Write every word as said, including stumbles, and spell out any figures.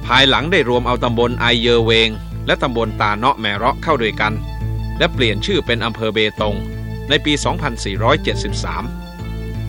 ายหลังได้รวมเอาตำบลไอเยอเวงและตำบลตาเนาะแมเราะเข้าด้วยกันและเปลี่ยนชื่อเป็นอำเภอเบตงในปี สองพันสี่ร้อยเจ็ดสิบสาม